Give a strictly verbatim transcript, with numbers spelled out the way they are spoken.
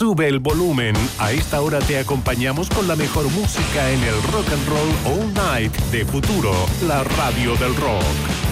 Sube el volumen. A esta hora te acompañamos con la mejor música en el Rock and Roll All Night de Futuro, la radio del rock.